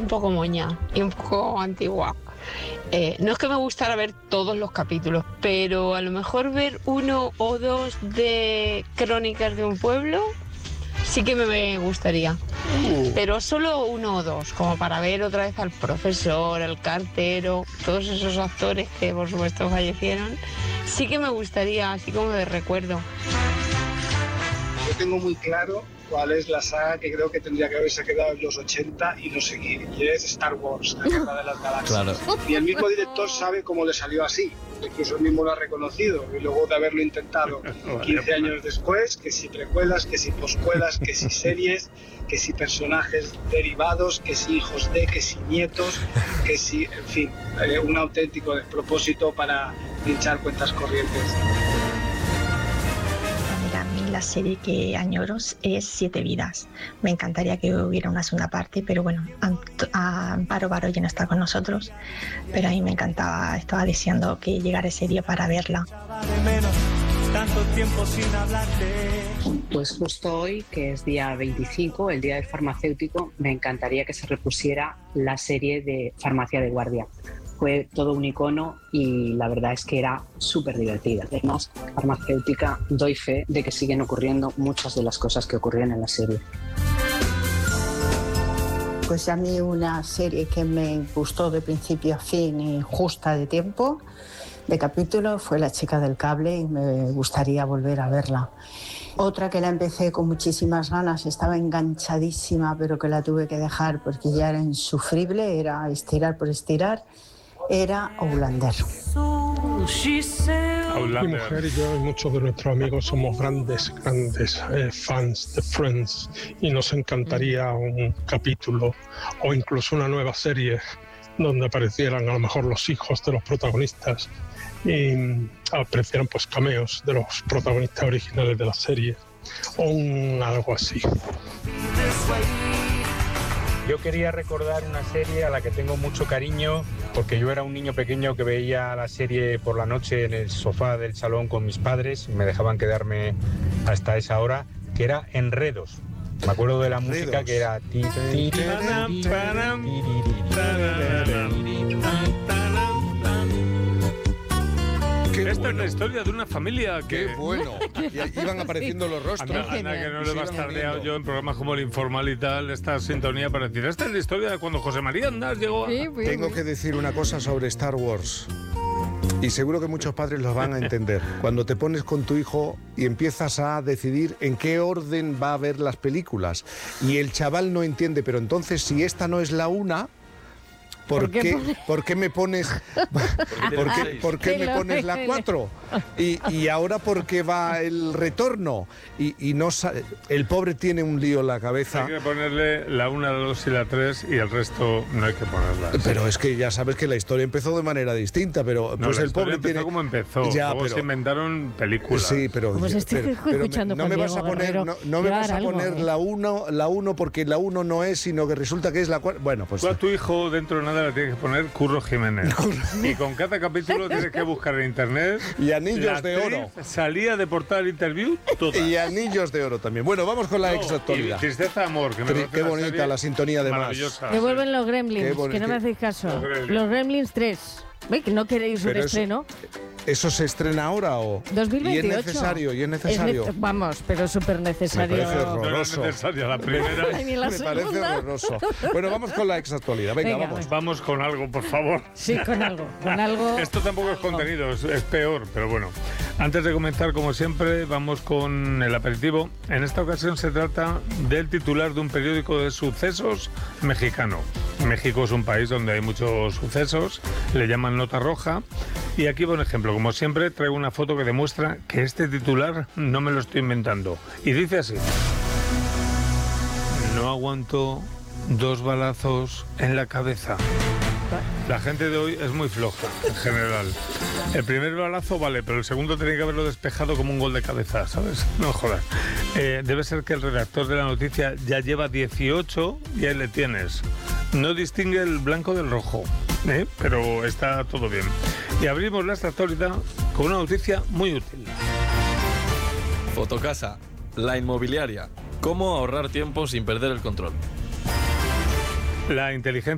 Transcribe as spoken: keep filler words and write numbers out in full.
poco moña y un poco antigua. Eh, no es que me gustara ver todos los capítulos, pero a lo mejor ver uno o dos de Crónicas de un pueblo sí que me gustaría. Uh. Pero solo uno o dos, como para ver otra vez al profesor, al cartero, todos esos actores que por supuesto fallecieron. Sí que me gustaría, así como de recuerdo. Yo tengo muy claro cuál es la saga que creo que tendría que haberse quedado en los ochenta y no seguir, y es Star Wars, la Guerra de las Galaxias. Claro. Y el mismo director sabe cómo le salió así, incluso él mismo lo ha reconocido, y luego de haberlo intentado quince años después, que si precuelas, que si poscuelas, que si series, que si personajes derivados, que si hijos de, que si nietos, que si, en fin, eh, un auténtico despropósito para pinchar cuentas corrientes. Mira, a mí la serie que añoro es Siete Vidas. Me encantaría que hubiera una segunda parte, pero bueno, Amparo Baró ya no está con nosotros, pero a mí me encantaba, estaba deseando que llegara ese día para verla. Tanto tiempo sin hablarte. Pues justo hoy, que es día veinticinco, el día del farmacéutico, me encantaría que se repusiera la serie de Farmacia de Guardia. Fue todo un icono y la verdad es que era súper divertida. Además, farmacéutica, doy fe de que siguen ocurriendo muchas de las cosas que ocurrían en la serie. Pues a mí una serie que me gustó de principio a fin y justa de tiempo, de capítulo, fue La chica del cable y me gustaría volver a verla. Otra que la empecé con muchísimas ganas, estaba enganchadísima, pero que la tuve que dejar porque ya era insufrible, era estirar por estirar, era Outlander. Mi mujer y yo y muchos de nuestros amigos somos grandes, grandes eh, fans de Friends y nos encantaría un capítulo o incluso una nueva serie donde aparecieran a lo mejor los hijos de los protagonistas y aparecieran pues cameos de los protagonistas originales de la serie o un, algo así. Yo quería recordar una serie a la que tengo mucho cariño porque yo era un niño pequeño que veía la serie por la noche en el sofá del salón con mis padres, me dejaban quedarme hasta esa hora, que era Enredos. Me acuerdo de la Enredos. Música que era... Esta es la historia de una familia que... ¡Qué bueno! Y iban apareciendo los rostros. Anda, anda que no le he bastardeado yo en programas como El Informal y tal, esta sintonía para decir, esta es la historia de cuando José María Aznar llegó a... Sí, sí, Tengo sí. que decir una cosa sobre Star Wars. Y seguro que muchos padres los van a entender. Cuando te pones con tu hijo y empiezas a decidir en qué orden va a ver las películas, y el chaval no entiende, pero entonces si esta no es la una... ¿Por, ¿Por, qué, qué, ¿Por qué me pones ¿por qué, ¿por qué me pones la cuatro? Y, y ahora ¿por qué va el retorno? Y, y no el pobre tiene un lío en la cabeza. Hay que ponerle la una, la dos y la tres y el resto no hay que ponerlas. Pero es que ya sabes que la historia empezó de manera distinta, pero no, pues la el pobre empezó tiene como empezó. Ya, Luego pero... se inventaron películas. Sí, pero como se estoy pero, escuchando pero me, no me vas a poner Guerrero, no, no me vas a algo, poner ¿eh? la uno, la uno porque la uno no es, sino que resulta que es la cuatro. Bueno, pues tú a tu hijo dentro de nada le tienes que poner Curro Jiménez. Y con cada capítulo tienes que buscar en internet. Y anillos de oro. Salía de Portal Interview todas. Y anillos de oro también. Bueno, vamos con la no, exactualidad. Tristeza Amor. Que me Qué bonita la sintonía de más. Devuelven los Gremlins, que no me hacéis caso. Los Gremlins, los Gremlins tres. ¿Ve que no queréis un Pero estreno? ¿Eso se estrena ahora o...? dos mil veintiocho. Y es necesario, y es necesario. Es ne- vamos, pero súper necesario. Me parece horroroso. No es necesaria la primera. Ni la Me parece horroroso. Bueno, vamos con la exactualidad. Venga, Venga, vamos. Vamos con algo, por favor. Sí, con algo. Con algo. Esto tampoco es contenido, es, es peor, pero bueno. Antes de comenzar, como siempre, vamos con el aperitivo. En esta ocasión se trata del titular de un periódico de sucesos mexicano. México es un país donde hay muchos sucesos, le llaman nota roja. Y aquí va un ejemplo. Como siempre, traigo una foto que demuestra que este titular no me lo estoy inventando. Y dice así: no aguanto dos balazos en la cabeza. La gente de hoy es muy floja, en general. El primer balazo vale, pero el segundo tenía que haberlo despejado como un gol de cabeza, ¿sabes? No jodas. Eh, debe ser que el redactor de la noticia ya lleva dieciocho y ahí le tienes. No distingue el blanco del rojo, ¿eh? Pero está todo bien. Y abrimos la actualidad con una noticia muy útil. Fotocasa, la inmobiliaria. ¿Cómo ahorrar tiempo sin perder el control? La inteligencia